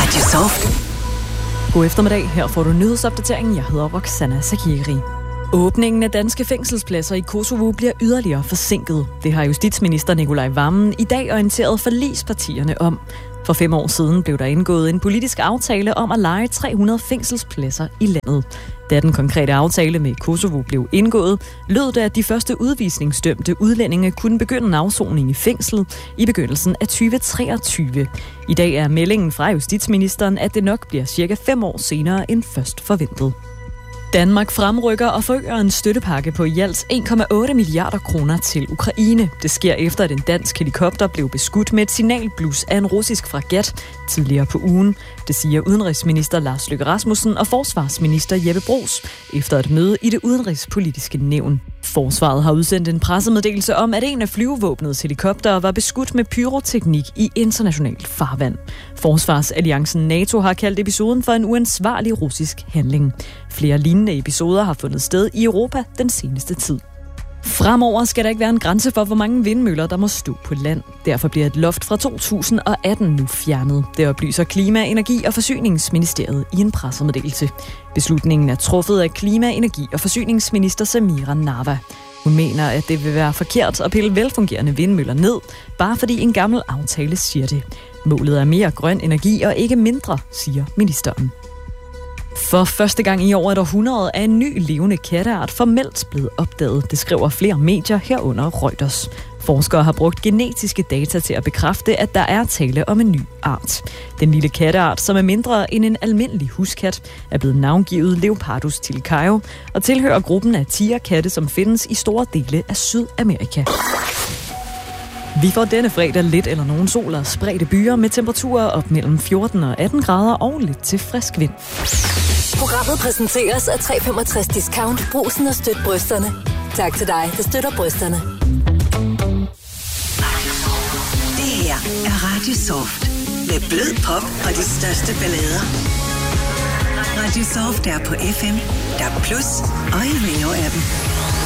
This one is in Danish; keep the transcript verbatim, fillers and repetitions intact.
Radio Soft. God eftermiddag, her får du nyhedsopdateringen. Jeg hedder Roxana Sakiri. Åbningen af danske fængselspladser i Kosovo bliver yderligere forsinket. Det har justitsminister Nikolaj Wammen i dag orienteret forligspartierne om. For fem år siden blev der indgået en politisk aftale om at leje tre hundrede fængselspladser i landet. Da den konkrete aftale med Kosovo blev indgået, lød det, at de første udvisningsdømte udlændinge kunne begynde en afsoning i fængslet i begyndelsen af tyve treogtyve. I dag er meldingen fra justitsministeren, at det nok bliver cirka fem år senere end først forventet. Danmark fremrykker og forøger en støttepakke på i alt en komma otte milliarder kroner til Ukraine. Det sker efter, at en dansk helikopter blev beskudt med et signalblus af en russisk fregat tidligere på ugen. Det siger udenrigsminister Lars Løkke Rasmussen og forsvarsminister Jeppe Bruus efter et møde i det udenrigspolitiske nævn. Forsvaret har udsendt en pressemeddelelse om, at en af flyvevåbnets helikoptere var beskudt med pyroteknik i internationalt farvand. Forsvarsalliancen NATO har kaldt episoden for en uansvarlig russisk handling. Flere lignende episoder har fundet sted i Europa den seneste tid. Fremover skal der ikke være en grænse for, hvor mange vindmøller, der må stå på land. Derfor bliver et loft fra to tusind og atten nu fjernet. Det oplyser Klima-, Energi- og Forsyningsministeriet i en pressemeddelelse. Beslutningen er truffet af Klima-, Energi- og Forsyningsminister Samira Narva. Hun mener, at det vil være forkert at pille velfungerende vindmøller ned, bare fordi en gammel aftale siger det. Målet er mere grøn energi og ikke mindre, siger ministeren. For første gang i over et århundrede er en ny levende katteart formelt blevet opdaget. Det skriver flere medier herunder Reuters. Forskere har brugt genetiske data til at bekræfte, at der er tale om en ny art. Den lille katteart, som er mindre end en almindelig huskat, er blevet navngivet Leopardus tilicaio og tilhører gruppen af tigerkatte, som findes i store dele af Sydamerika. Vi får denne fredag lidt eller nogen sol og spredte byer med temperaturer op mellem fjorten og atten grader og lidt til frisk vind. Programmet præsenteres af tre komma femogtres discount. Brugsen og støt brysterne. Tak til dig, der støtter brysterne. Det her er Radio Soft. Med blød pop og de største ballader. Radio Soft er på F M, D A B plus og i Radio-appen.